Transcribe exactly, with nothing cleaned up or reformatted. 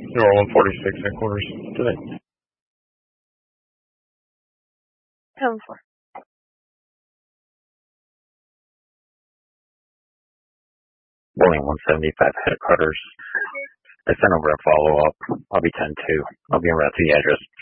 You're one forty-six headquarters today. Seven four. Boeing one seventy-five headquarters. I sent over a follow-up. I'll be ten two. I'll be en route to the address.